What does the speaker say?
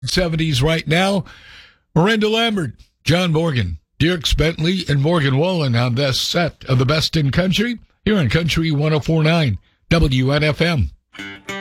70s right now. Miranda Lambert, John Morgan, Dierks Bentley, and Morgan Wallen on this set of the best in country here on Country 104.9 WNFM.